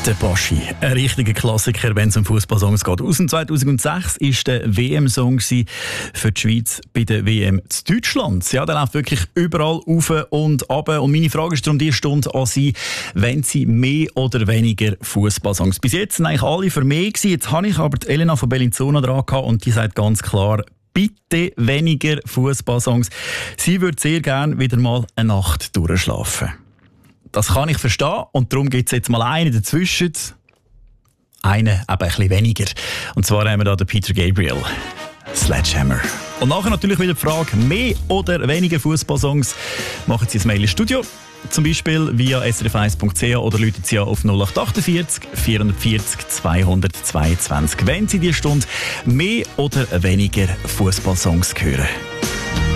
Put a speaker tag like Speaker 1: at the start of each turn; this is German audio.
Speaker 1: Der Boschi, ein richtiger Klassiker, wenn es um Fußballsongs geht. Aus dem 2006 war der WM-Song für die Schweiz bei der WM in Deutschland. Ja, der läuft wirklich überall rauf und runter. Und meine Frage ist darum diese Stunde an Sie, wenn Sie mehr oder weniger Fußballsongs? Bis jetzt sind eigentlich alle für mehr gewesen. Jetzt habe ich aber die Elena von Bellinzona dran gehabt und die sagt ganz klar, bitte weniger Fußballsongs. Sie würde sehr gerne wieder mal eine Nacht durchschlafen. Das kann ich verstehen und darum gibt es jetzt mal einen dazwischen. Einen eben ein bisschen weniger. Und zwar haben wir da den Peter Gabriel. Sledgehammer. Und nachher natürlich wieder die Frage, mehr oder weniger Fußballsongs. Machen Sie ein Mail ins Studio. Zum Beispiel via srf1.ch oder rufen Sie auf 0848 440 222, wenn Sie diese Stunde mehr oder weniger Fußballsongs hören.